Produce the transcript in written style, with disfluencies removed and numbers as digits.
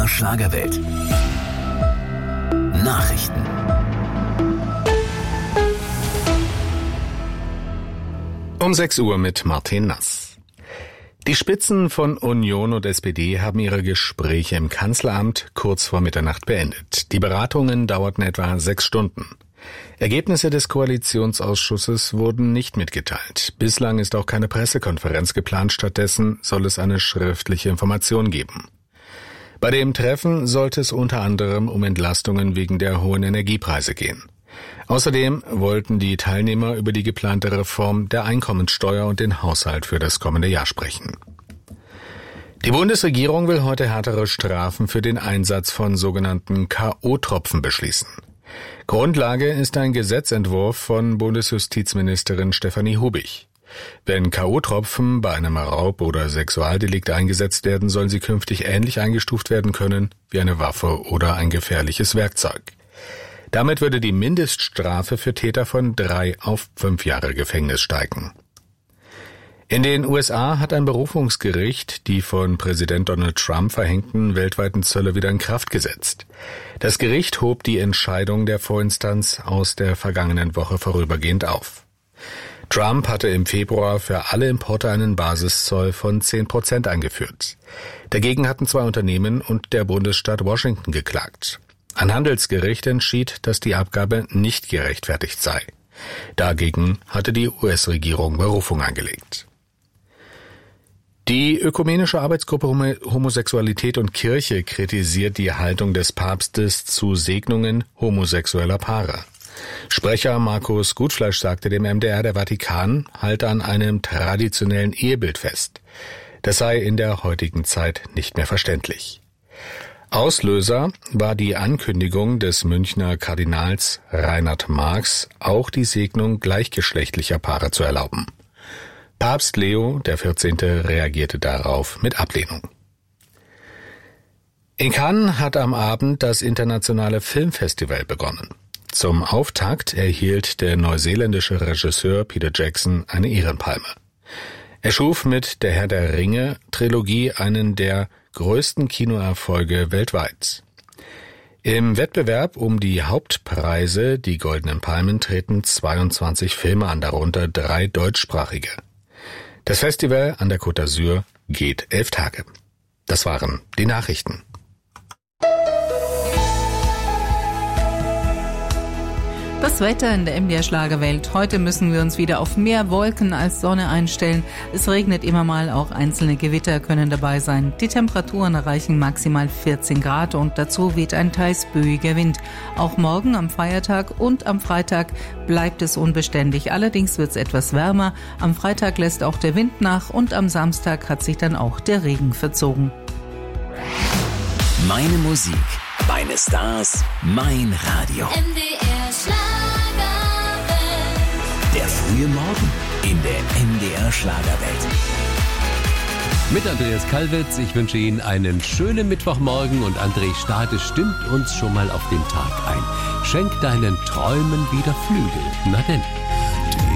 MDR Schlagerwelt. Nachrichten. Um 6 Uhr mit Martin Nass. Die Spitzen von Union und SPD haben ihre Gespräche im Kanzleramt kurz vor Mitternacht beendet. Die Beratungen dauerten etwa 6 Stunden. Ergebnisse des Koalitionsausschusses wurden nicht mitgeteilt. Bislang ist auch keine Pressekonferenz geplant, stattdessen soll es eine schriftliche Information geben. Bei dem Treffen sollte es unter anderem um Entlastungen wegen der hohen Energiepreise gehen. Außerdem wollten die Teilnehmer über die geplante Reform der Einkommensteuer und den Haushalt für das kommende Jahr sprechen. Die Bundesregierung will heute härtere Strafen für den Einsatz von sogenannten K.O.-Tropfen beschließen. Grundlage ist ein Gesetzentwurf von Bundesjustizministerin Stefanie Hubig. Wenn K.O.-Tropfen bei einem Raub- oder Sexualdelikt eingesetzt werden, sollen sie künftig ähnlich eingestuft werden können wie eine Waffe oder ein gefährliches Werkzeug. Damit würde die Mindeststrafe für Täter von 3 auf 5 Jahre Gefängnis steigen. In den USA hat ein Berufungsgericht die von Präsident Donald Trump verhängten weltweiten Zölle wieder in Kraft gesetzt. Das Gericht hob die Entscheidung der Vorinstanz aus der vergangenen Woche vorübergehend auf. Trump hatte im Februar für alle Importe einen Basiszoll von 10% eingeführt. Dagegen hatten 2 Unternehmen und der Bundesstaat Washington geklagt. Ein Handelsgericht entschied, dass die Abgabe nicht gerechtfertigt sei. Dagegen hatte die US-Regierung Berufung eingelegt. Die Ökumenische Arbeitsgruppe Homosexualität und Kirche kritisiert die Haltung des Papstes zu Segnungen homosexueller Paare. Sprecher Markus Gutfleisch sagte dem MDR, der Vatikan halte an einem traditionellen Ehebild fest. Das sei in der heutigen Zeit nicht mehr verständlich. Auslöser war die Ankündigung des Münchner Kardinals Reinhard Marx, auch die Segnung gleichgeschlechtlicher Paare zu erlauben. Papst Leo XIV. Reagierte darauf mit Ablehnung. In Cannes hat am Abend das internationale Filmfestival begonnen. Zum Auftakt erhielt der neuseeländische Regisseur Peter Jackson eine Ehrenpalme. Er schuf mit Der Herr der Ringe Trilogie einen der größten Kinoerfolge weltweit. Im Wettbewerb um die Hauptpreise, die Goldenen Palmen, treten 22 Filme an, darunter 3 deutschsprachige. Das Festival an der Côte d'Azur geht 11 Tage. Das waren die Nachrichten. Das Wetter in der MDR Schlagerwelt. Heute müssen wir uns wieder auf mehr Wolken als Sonne einstellen. Es regnet immer mal, auch einzelne Gewitter können dabei sein. Die Temperaturen erreichen maximal 14 Grad und dazu weht ein teils böiger Wind. Auch morgen am Feiertag und am Freitag bleibt es unbeständig. Allerdings wird es etwas wärmer. Am Freitag lässt auch der Wind nach und am Samstag hat sich dann auch der Regen verzogen. Meine Musik, meine Stars, mein Radio. MDR Schlagerwelt. Der frühe Morgen in der MDR Schlagerwelt. Mit Andreas Kalwitz, ich wünsche Ihnen einen schönen Mittwochmorgen und André Stade stimmt uns schon mal auf den Tag ein. Schenk deinen Träumen wieder Flügel. Na denn.